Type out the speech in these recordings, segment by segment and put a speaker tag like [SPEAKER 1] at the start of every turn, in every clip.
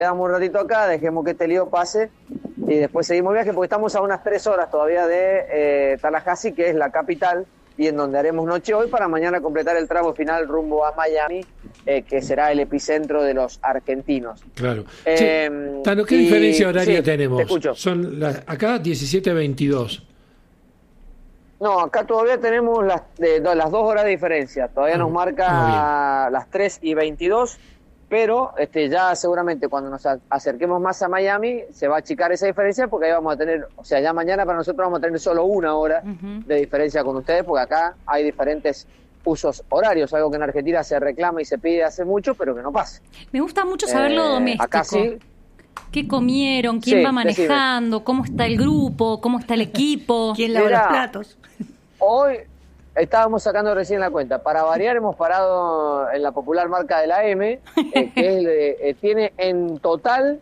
[SPEAKER 1] quedamos un ratito acá, dejemos que este lío pase y después seguimos el viaje, porque estamos a unas 3 horas todavía de Tallahassee, que es la capital, y en donde haremos noche hoy para mañana completar el tramo final rumbo a Miami, que será el epicentro de los argentinos.
[SPEAKER 2] Claro. Tano, ¿qué diferencia horaria tenemos?
[SPEAKER 1] Te escucho.
[SPEAKER 2] Son acá 17:22.
[SPEAKER 1] No, acá todavía tenemos las 2 horas de diferencia. Todavía nos marca las 3:22, pero ya seguramente cuando nos acerquemos más a Miami se va a achicar esa diferencia, porque ahí vamos a tener, o sea, ya mañana para nosotros vamos a tener solo 1 hora de diferencia con ustedes, porque acá hay diferentes usos horarios, algo que en Argentina se reclama y se pide hace mucho, pero que no pasa.
[SPEAKER 3] Me gusta mucho saber lo doméstico.
[SPEAKER 1] Acá sí.
[SPEAKER 3] ¿Qué comieron? ¿Quién va manejando? Decime. ¿Cómo está el grupo? ¿Cómo está el equipo?
[SPEAKER 4] ¿Quién lava los platos?
[SPEAKER 1] Hoy estábamos sacando recién la cuenta. Para variar hemos parado en la popular marca de la M, que tiene en total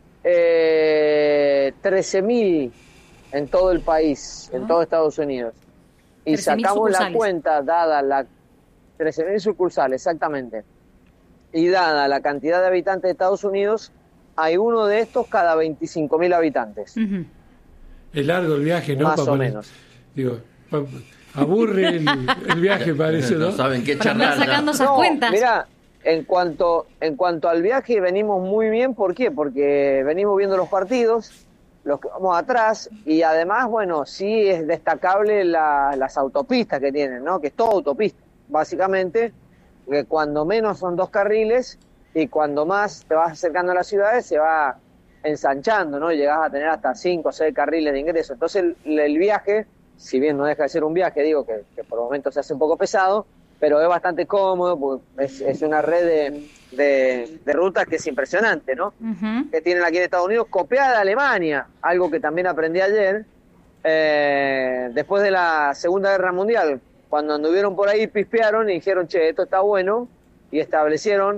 [SPEAKER 1] 13.000 en todo el país, en todo Estados Unidos. Y sacamos la cuenta, dada la 13.000 sucursales, exactamente. Y dada la cantidad de habitantes de Estados Unidos, hay uno de estos cada 25.000 habitantes.
[SPEAKER 2] Es largo el viaje, ¿no?
[SPEAKER 1] Más o menos.
[SPEAKER 2] Digo, aburre el viaje, parece, ¿no?
[SPEAKER 5] No saben qué
[SPEAKER 3] para
[SPEAKER 5] charlar.
[SPEAKER 3] andar sacando esas cuentas.
[SPEAKER 1] Mira, en cuanto al viaje venimos muy bien. ¿Por qué? Porque venimos viendo los partidos, los que vamos atrás, y además, bueno, sí es destacable las autopistas que tienen, ¿no? Que es todo autopista, básicamente, que cuando menos son 2 carriles y cuando más te vas acercando a las ciudades se va ensanchando, ¿no? Y llegás a tener hasta 5 o 6 carriles de ingreso. Entonces el viaje, si bien no deja de ser un viaje, digo que por momentos se hace un poco pesado, pero es bastante cómodo, porque es una red de rutas que es impresionante, ¿no? Que tienen aquí en Estados Unidos, copiada de Alemania, algo que también aprendí ayer, después de la Segunda Guerra Mundial, cuando anduvieron por ahí, pispearon y dijeron, che, esto está bueno, y establecieron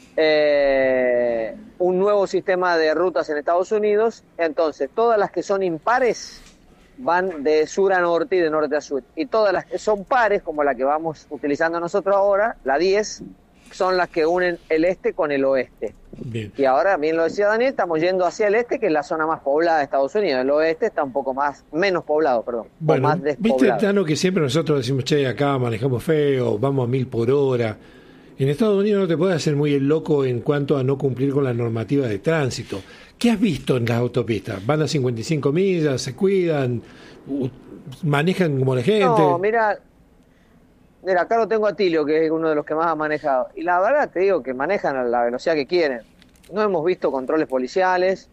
[SPEAKER 1] un nuevo sistema de rutas en Estados Unidos. Entonces todas las que son impares van de sur a norte y de norte a sur, y todas las que son pares, como la que vamos utilizando nosotros ahora, la 10, son las que unen el este con el oeste.
[SPEAKER 2] Bien.
[SPEAKER 1] Y ahora, bien lo decía Daniel, estamos yendo hacia el este, que es la zona más poblada de Estados Unidos. El oeste está un poco menos poblado, perdón,
[SPEAKER 2] bueno,
[SPEAKER 1] más despoblado.
[SPEAKER 2] Viste, Tano, que siempre nosotros decimos, che, acá manejamos feo, vamos a 1.000 por hora. En Estados Unidos no te puedes hacer muy el loco en cuanto a no cumplir con la normativa de tránsito. ¿Qué has visto en las autopistas? ¿Van a 55 millas? ¿Se cuidan? ¿Manejan como la gente?
[SPEAKER 1] No, mira, acá lo tengo a Tilio, que es uno de los que más ha manejado. Y la verdad te digo que manejan a la velocidad que quieren. No hemos visto controles policiales.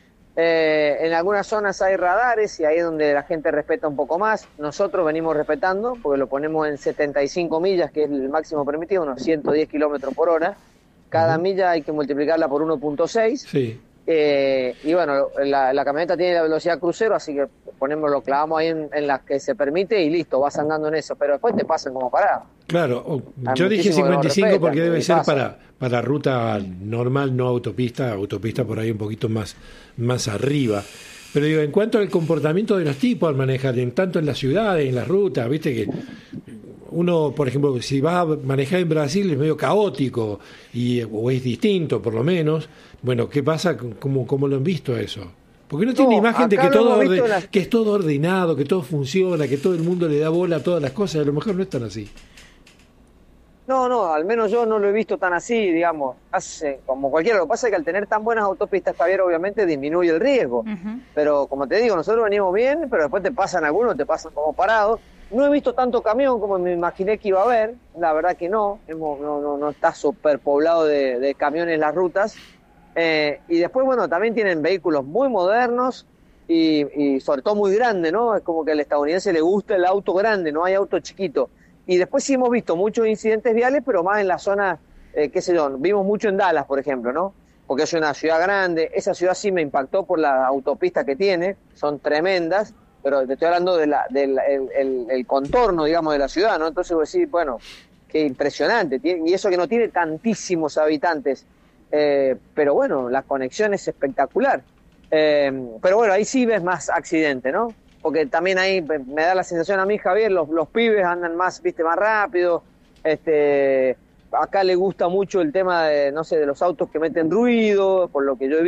[SPEAKER 1] En algunas zonas hay radares y ahí es donde la gente respeta un poco más. Nosotros venimos respetando porque lo ponemos en 75 millas, que es el máximo permitido, unos 110 kilómetros por hora. Cada milla hay que multiplicarla por 1.6.
[SPEAKER 2] Sí.
[SPEAKER 1] Y bueno, la camioneta tiene la velocidad crucero, así que lo clavamos ahí en las que se permite y listo, vas andando en eso. Pero después te pasan como parado.
[SPEAKER 2] Claro, yo dije 55 porque debe ser para ruta normal, no autopista por ahí un poquito más arriba. Pero digo, en cuanto al comportamiento de los tipos al manejar, tanto en las ciudades, en las rutas, viste que uno, por ejemplo, si va a manejar en Brasil es medio caótico, o es distinto por lo menos. Bueno, ¿qué pasa? ¿Cómo lo han visto eso? Porque uno tiene una imagen de que es todo ordenado, que todo funciona, que todo el mundo le da bola a todas las cosas, a lo mejor no es tan así.
[SPEAKER 1] No, al menos yo no lo he visto tan así, digamos, como cualquiera. Lo que pasa es que al tener tan buenas autopistas, Javier, obviamente disminuye el riesgo. Pero como te digo, nosotros venimos bien, pero después te pasan algunos, te pasan como parados. No he visto tanto camión como me imaginé que iba a haber, la verdad que no está superpoblado de camiones en las rutas. Y después, bueno, también tienen vehículos muy modernos y sobre todo muy grandes, ¿no? Es como que al estadounidense le gusta el auto grande, no hay auto chiquito. Y después sí hemos visto muchos incidentes viales, pero más en la zona, qué sé yo, vimos mucho en Dallas, por ejemplo, ¿no? Porque es una ciudad grande, esa ciudad sí me impactó por la autopista que tiene, son tremendas, pero te estoy hablando del el contorno, digamos, de la ciudad, ¿no? Entonces vos decís, bueno, qué impresionante, y eso que no tiene tantísimos habitantes, pero bueno, la conexión es espectacular. Pero bueno, ahí sí ves más accidente, ¿no? Porque también ahí me da la sensación a mí, Javier, los pibes andan más, viste, más rápido, acá le gusta mucho el tema de, no sé, de los autos que meten ruido, por lo que yo he